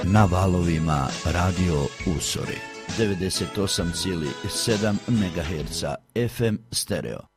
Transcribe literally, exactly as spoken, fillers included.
na valovima Radio Usori. devedeset osam zarez sedam megaherca F M stereo.